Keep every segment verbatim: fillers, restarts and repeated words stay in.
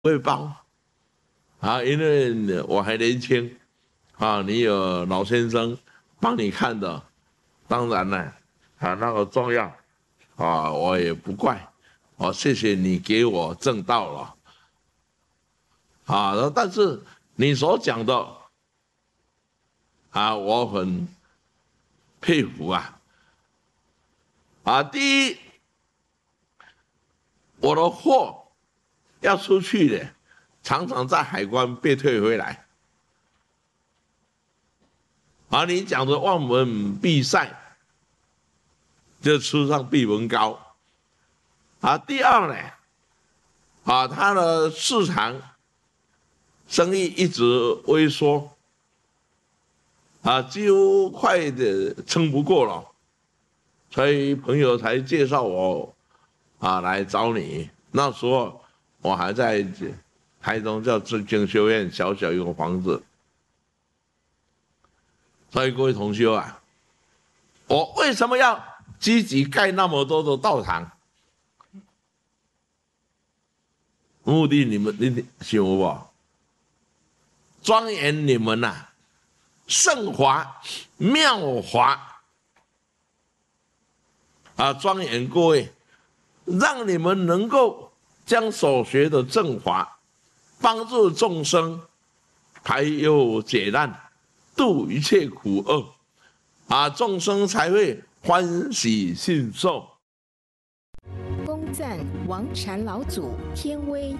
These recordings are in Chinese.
会帮啊，因为我还年轻啊，你有老先生帮你看的，当然了啊，那个重要啊，我也不怪，哦，谢谢你给我正道了啊，但是你所讲的啊，我很佩服啊啊，第一，我的货要出去的，常常在海关被退回来。而你讲的望闻必赛，就吃上闭门羹。啊，第二呢，啊，它的市场生意一直萎缩，啊，几乎快的撑不过了，所以朋友才介绍我啊来找你。那时候我还在台中叫智经修院，小小一个房子。所以各位同学啊，我为什么要积极盖那么多的道场？目的你们你想有无？庄严你们呐、啊，圣华妙华啊，庄严各位，让你们能够将所学的正法帮助众生排忧解难，度一切苦厄，啊，众生才会欢喜信受。 恭赞王禅老祖天威。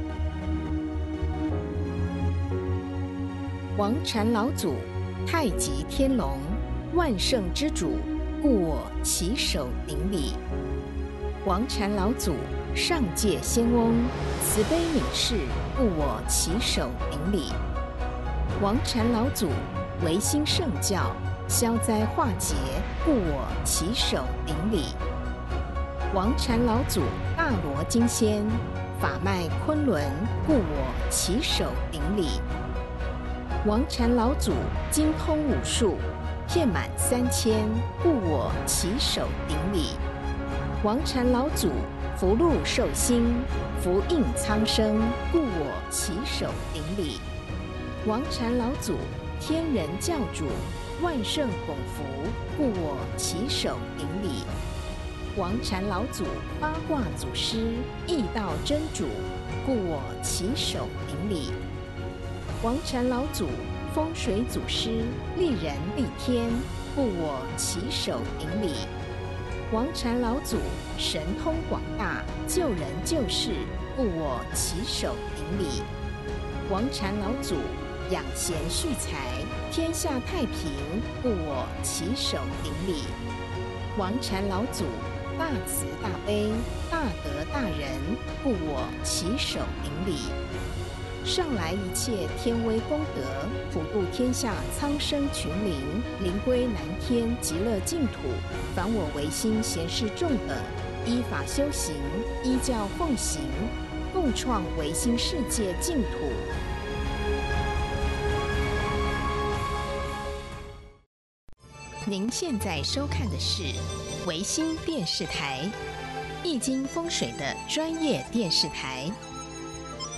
王禅老祖，太极天龙，万圣之主，故我起手顶礼。王禅老祖，上界仙翁，慈悲悯世，故我起手顶礼。王禅老祖，维新圣教，消灾化劫，故我起手顶礼。王禅老祖，大罗金仙，法脉昆仑，故我起手顶礼。王禅老祖，精通武术，遍满三千，故我起手顶礼。王禅老祖，福禄寿星，福应苍生，故我起手顶礼。王禅老祖，天人教主，万圣拱福，故我起手顶礼。王禅老祖，八卦祖师，易道真主，故我起手顶礼。王禅老祖，风水祖师，利人利天，故我起手顶礼。王禅老祖，神通广大，救人救世，故我起手顶礼。王禅老祖，养贤蓄财，天下太平，故我起手顶礼。王禅老祖，大慈大悲，大德大仁，故我起手顶礼。上来一切天威功德，普度天下苍生群灵，灵归南天极乐净土。凡我唯心贤士众等，依法修行，依教奉行，共创唯心世界净土。您现在收看的是唯心电视台，易经风水的专业电视台。